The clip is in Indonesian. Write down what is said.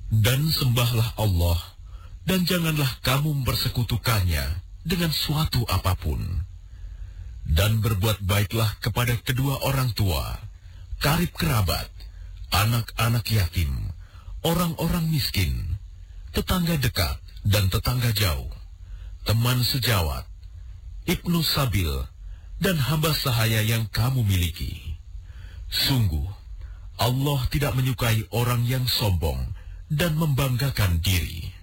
Dan sembahlah Allah, dan janganlah kamu mempersekutukannya dengan suatu apapun. Dan berbuat baiklah kepada kedua orang tua, karib kerabat, anak-anak yatim, orang-orang miskin, tetangga dekat dan tetangga jauh, teman sejawat, ibnu sabil, dan hamba sahaya yang kamu miliki. Sungguh, Allah tidak menyukai orang yang sombong dan membanggakan diri.